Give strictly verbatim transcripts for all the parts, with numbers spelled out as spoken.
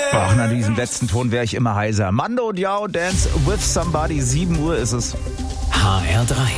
Ach, nach diesem letzten Ton wäre ich immer heiser. Mando Diao, Dance with Somebody. sieben Uhr ist es. H R drei.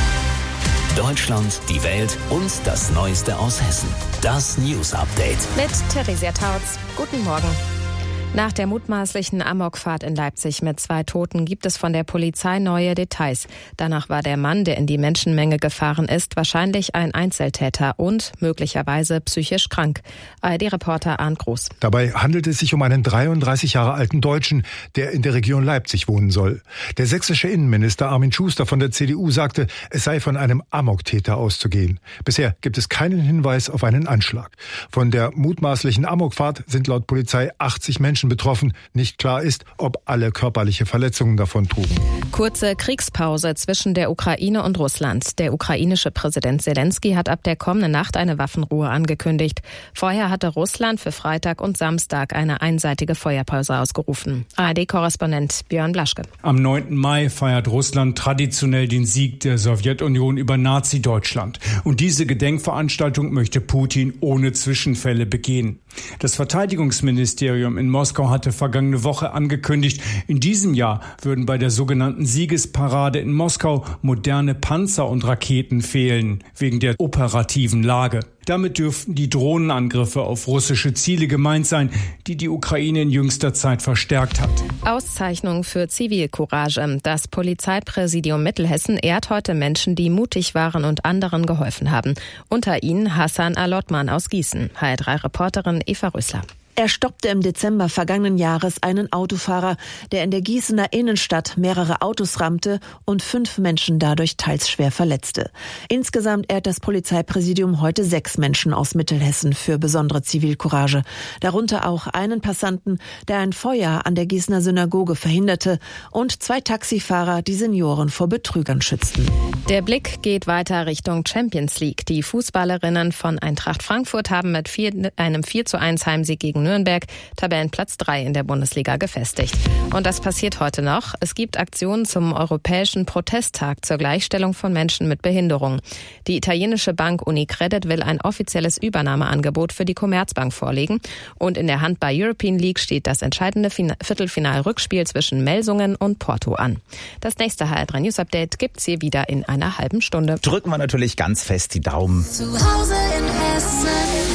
Deutschland, die Welt und das Neueste aus Hessen. Das News Update. Mit Theresia Tautz. Guten Morgen. Nach der mutmaßlichen Amokfahrt in Leipzig mit zwei Toten gibt es von der Polizei neue Details. Danach war der Mann, der in die Menschenmenge gefahren ist, wahrscheinlich ein Einzeltäter und möglicherweise psychisch krank. A R D-Reporter Arndt Groß. Dabei handelt es sich um einen dreiunddreißig Jahre alten Deutschen, der in der Region Leipzig wohnen soll. Der sächsische Innenminister Armin Schuster von der C D U sagte, es sei von einem Amoktäter auszugehen. Bisher gibt es keinen Hinweis auf einen Anschlag. Von der mutmaßlichen Amokfahrt sind laut Polizei achtzig Menschen betroffen. Nicht klar ist, ob alle körperliche Verletzungen davon trugen. Kurze Kriegspause zwischen der Ukraine und Russland. Der ukrainische Präsident Zelensky hat ab der kommenden Nacht eine Waffenruhe angekündigt. Vorher hatte Russland für Freitag und Samstag eine einseitige Feuerpause ausgerufen. A R D-Korrespondent Björn Blaschke. Am neunten Mai feiert Russland traditionell den Sieg der Sowjetunion über Nazi-Deutschland. Und diese Gedenkveranstaltung möchte Putin ohne Zwischenfälle begehen. Das Verteidigungsministerium in Moskau hatte vergangene Woche angekündigt, in diesem Jahr würden bei der sogenannten Siegesparade in Moskau moderne Panzer und Raketen fehlen, wegen der operativen Lage. Damit dürften die Drohnenangriffe auf russische Ziele gemeint sein, die die Ukraine in jüngster Zeit verstärkt hat. Auszeichnung für Zivilcourage. Das Polizeipräsidium Mittelhessen ehrt heute Menschen, die mutig waren und anderen geholfen haben. Unter ihnen Hassan Alotman aus Gießen. H R drei-Reporterin Eva Rösler. Er stoppte im Dezember vergangenen Jahres einen Autofahrer, der in der Gießener Innenstadt mehrere Autos rammte und fünf Menschen dadurch teils schwer verletzte. Insgesamt ehrt das Polizeipräsidium heute sechs Menschen aus Mittelhessen für besondere Zivilcourage. Darunter auch einen Passanten, der ein Feuer an der Gießener Synagoge verhinderte, und zwei Taxifahrer, die Senioren vor Betrügern schützten. Der Blick geht weiter Richtung Champions League. Die Fußballerinnen von Eintracht Frankfurt haben mit vier, einem vier zu eins Heimsieg gegen Nürnberg Tabellenplatz drei in der Bundesliga gefestigt. Und das passiert heute noch. Es gibt Aktionen zum Europäischen Protesttag zur Gleichstellung von Menschen mit Behinderung. Die italienische Bank Unicredit will ein offizielles Übernahmeangebot für die Commerzbank vorlegen. Und in der Handball-European League steht das entscheidende Viertelfinal-Rückspiel zwischen Melsungen und Porto an. Das nächste H R drei News Update gibt's hier wieder in einer halben Stunde. Drücken wir natürlich ganz fest die Daumen. Zu Hause in Hessen.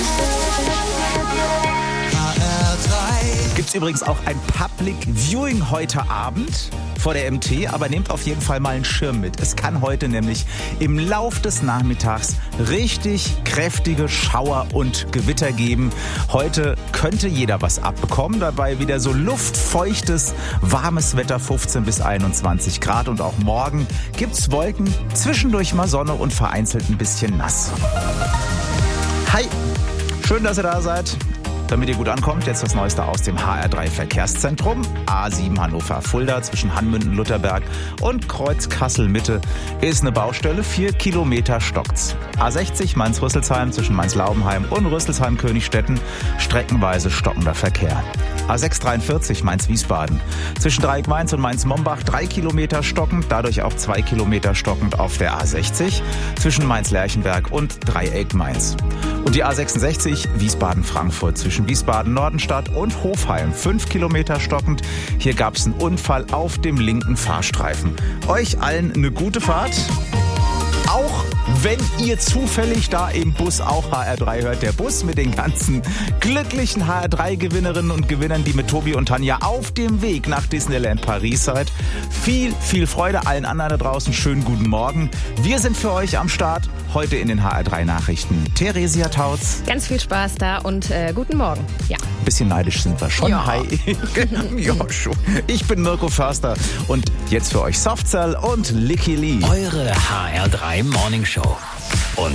Gibt's übrigens auch ein Public Viewing heute Abend vor der M T, aber nehmt auf jeden Fall mal einen Schirm mit. Es kann heute nämlich im Lauf des Nachmittags richtig kräftige Schauer und Gewitter geben. Heute könnte jeder was abbekommen, dabei wieder so luftfeuchtes, warmes Wetter, fünfzehn bis einundzwanzig Grad, und auch morgen gibt's Wolken, zwischendurch mal Sonne und vereinzelt ein bisschen nass. Hi, schön, dass ihr da seid. Damit ihr gut ankommt, jetzt das Neueste aus dem H R drei Verkehrszentrum. A sieben Hannover-Fulda zwischen Hanmünden-Lutherberg und Kreuz-Kassel-Mitte ist eine Baustelle. Vier Kilometer stockt's. A sechzig Mainz-Rüsselsheim zwischen Mainz-Laubenheim und Rüsselsheim-Königstetten streckenweise stockender Verkehr. A sechshundertdreiundvierzig Mainz-Wiesbaden zwischen Dreieck-Mainz und Mainz-Mombach drei Kilometer stockend, dadurch auch zwei Kilometer stockend auf der A sechzig zwischen Mainz-Lerchenberg und Dreieck-Mainz. Und die A sechsundsechzig Wiesbaden-Frankfurt zwischen Wiesbaden-Nordenstadt und Hofheim fünf Kilometer stockend. Hier gab es einen Unfall auf dem linken Fahrstreifen. Euch allen eine gute Fahrt. Auch wenn ihr zufällig da im Bus auch H R drei hört, der Bus mit den ganzen glücklichen H R drei Gewinnerinnen und Gewinnern, die mit Tobi und Tanja auf dem Weg nach Disneyland Paris seid. Viel, viel Freude allen anderen da draußen. Schönen guten Morgen. Wir sind für euch am Start. Heute in den H R drei Nachrichten Theresia Tautz. Ganz viel Spaß da und äh, guten Morgen. Ja. Ein bisschen neidisch sind wir schon. Ja. Hi. Ja, schon. Ich bin Mirko Förster und jetzt für euch Softcell und Licky Lee. Eure H R drei Morning Show.